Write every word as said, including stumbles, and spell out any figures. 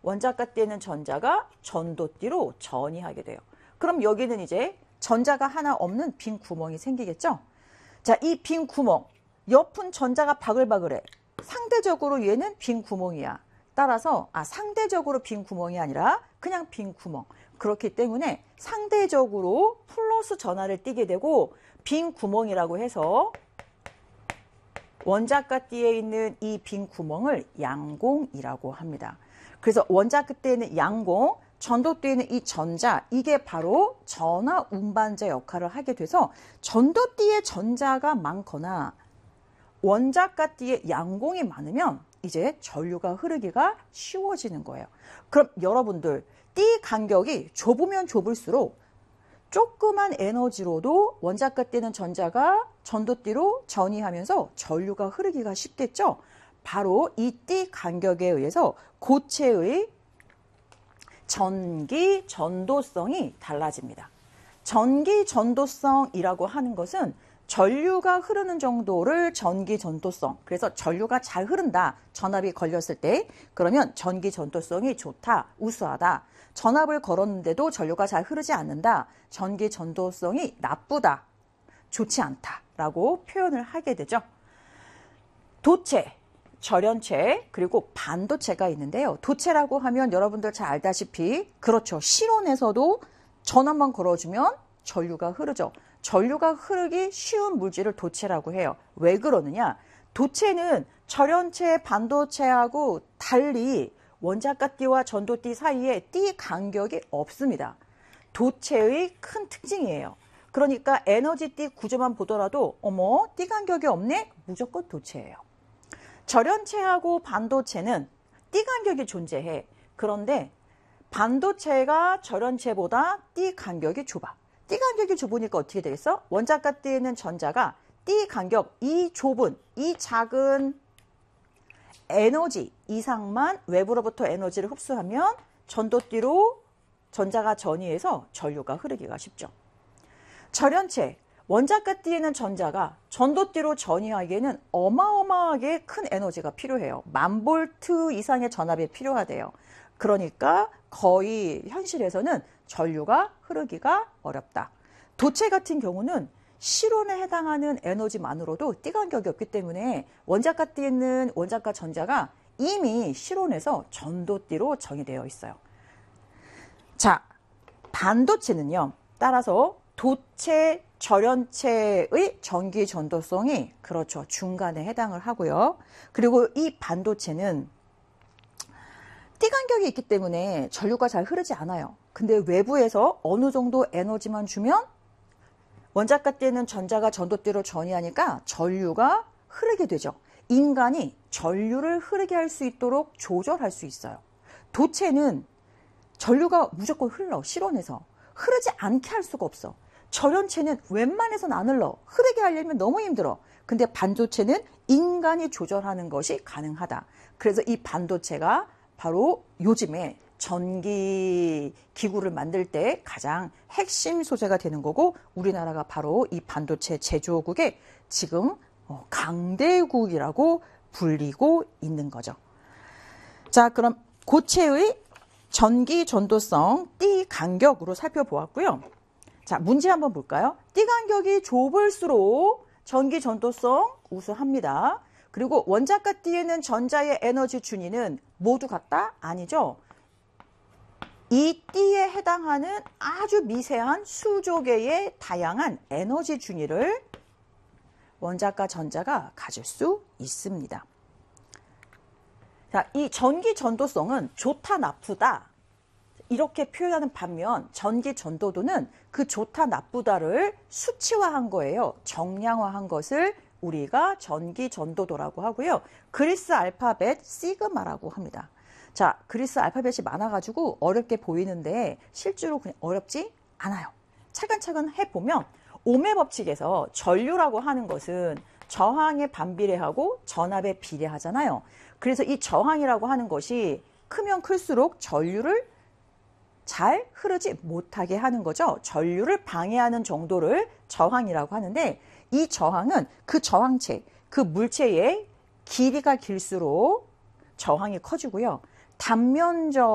원자가 띠에 있는 전자가 전도띠로 전이하게 돼요. 그럼 여기는 이제 전자가 하나 없는 빈 구멍이 생기겠죠? 자, 이 빈 구멍, 옆은 전자가 바글바글해. 상대적으로 얘는 빈 구멍이야. 따라서 아 상대적으로 빈 구멍이 아니라 그냥 빈 구멍. 그렇기 때문에 상대적으로 플러스 전하를 띠게 되고 빈 구멍이라고 해서 원자가 띠에 있는 이 빈 구멍을 양공이라고 합니다. 그래서 원자가 띠에 있는 양공, 전도띠에 있는 이 전자, 이게 바로 전하 운반자 역할을 하게 돼서 전도띠에 전자가 많거나 원자가 띠에 양공이 많으면 이제 전류가 흐르기가 쉬워지는 거예요. 그럼 여러분들 띠 간격이 좁으면 좁을수록 조그만 에너지로도 원자가 띠는 전자가 전도띠로 전이하면서 전류가 흐르기가 쉽겠죠. 바로 이 띠 간격에 의해서 고체의 전기 전도성이 달라집니다. 전기 전도성이라고 하는 것은 전류가 흐르는 정도를 전기 전도성, 그래서 전류가 잘 흐른다, 전압이 걸렸을 때 그러면 전기 전도성이 좋다, 우수하다. 전압을 걸었는데도 전류가 잘 흐르지 않는다, 전기 전도성이 나쁘다, 좋지 않다라고 표현을 하게 되죠. 도체, 절연체, 그리고 반도체가 있는데요. 도체라고 하면 여러분들 잘 알다시피 그렇죠. 실온에서도 전압만 걸어주면 전류가 흐르죠. 전류가 흐르기 쉬운 물질을 도체라고 해요. 왜 그러느냐? 도체는 절연체, 반도체하고 달리 원자가띠와 전도띠 사이에 띠 간격이 없습니다. 도체의 큰 특징이에요. 그러니까 에너지띠 구조만 보더라도 어머, 띠 간격이 없네? 무조건 도체예요. 절연체하고 반도체는 띠 간격이 존재해. 그런데 반도체가 절연체보다 띠 간격이 좁아. 띠 간격이 좁으니까 어떻게 되겠어? 원자가띠에 있는 전자가 띠 간격, 이 좁은, 이 작은 에너지 이상만 외부로부터 에너지를 흡수하면 전도띠로 전자가 전이해서 전류가 흐르기가 쉽죠. 절연체, 원자가띠에 있는 전자가 전도띠로 전이하기에는 어마어마하게 큰 에너지가 필요해요. 만 볼트 이상의 전압이 필요하대요. 그러니까 거의 현실에서는 전류가 흐르기가 어렵다. 도체 같은 경우는 실온에 해당하는 에너지만으로도 띠 간격이 없기 때문에 원자가띠에 있는 원자가 전자가 이미 실온에서 전도띠로 전이되어 있어요. 자, 반도체는요. 따라서 도체, 절연체의 전기 전도성이 그렇죠. 중간에 해당을 하고요. 그리고 이 반도체는 띠 간격이 있기 때문에 전류가 잘 흐르지 않아요. 근데 외부에서 어느 정도 에너지만 주면 원자가띠에는 전자가 전도띠로 전이하니까 전류가 흐르게 되죠. 인간이 전류를 흐르게 할 수 있도록 조절할 수 있어요. 도체는 전류가 무조건 흘러, 실온에서. 흐르지 않게 할 수가 없어. 절연체는 웬만해서는 안 흘러. 흐르게 하려면 너무 힘들어. 근데 반도체는 인간이 조절하는 것이 가능하다. 그래서 이 반도체가 바로 요즘에 전기 기구를 만들 때 가장 핵심 소재가 되는 거고 우리나라가 바로 이 반도체 제조국의 지금 강대국이라고 불리고 있는 거죠. 자, 그럼 고체의 전기 전도성 띠 간격으로 살펴보았고요. 자, 문제 한번 볼까요? 띠 간격이 좁을수록 전기 전도성 우수합니다. 그리고 원자가띠에는 전자의 에너지 준위는 모두 같다? 아니죠. 이 띠에 해당하는 아주 미세한 수조 개의 다양한 에너지 준위를 원자가 전자가 가질 수 있습니다. 자, 이 전기 전도성은 좋다, 나쁘다 이렇게 표현하는 반면 전기 전도도는 그 좋다, 나쁘다를 수치화한 거예요. 정량화한 것을 우리가 전기 전도도라고 하고요. 그리스 알파벳 시그마라고 합니다. 자, 그리스 알파벳이 많아가지고 어렵게 보이는데 실제로 그냥 어렵지 않아요. 차근차근 해보면 오메 법칙에서 전류라고 하는 것은 저항에 반비례하고 전압에 비례하잖아요. 그래서 이 저항이라고 하는 것이 크면 클수록 전류를 잘 흐르지 못하게 하는 거죠. 전류를 방해하는 정도를 저항이라고 하는데 이 저항은 그 저항체, 그 물체의 길이가 길수록 저항이 커지고요. 단면적